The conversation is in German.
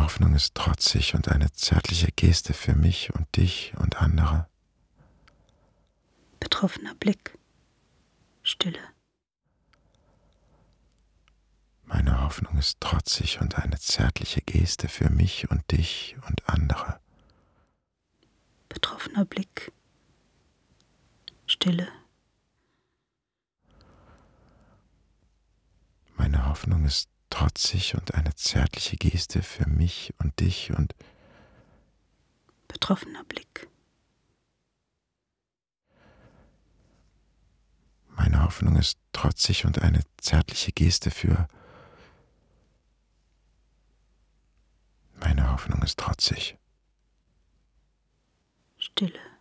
Hoffnung ist trotzig und eine zärtliche Geste für mich und dich und andere. Betroffener Blick. Stille. Meine Hoffnung ist trotzig und eine zärtliche Geste für mich und dich und andere. Betroffener Blick. Stille. Meine Hoffnung ist trotzig und eine zärtliche Geste für mich und dich und Betroffener Blick. meine Hoffnung ist trotzig und eine zärtliche Geste für meine Hoffnung ist trotzig. Stille.